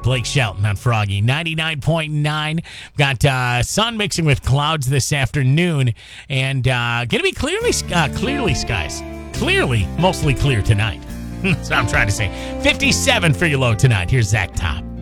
Blake Shelton on Froggy. 99.9. Got sun mixing with clouds this afternoon. And going to be clearly skies. Clearly, mostly clear tonight. That's what I'm trying to say. 57 for your low tonight. Here's Zach Top.